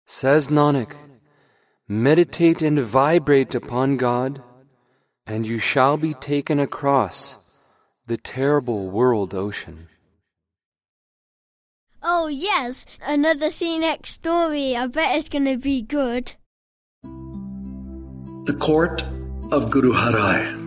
Says Nanak, meditate and vibrate upon God, and you shall be taken across the terrible world ocean. Oh yes, another CNX story. I bet it's going to be good. The Court of Guru Harai.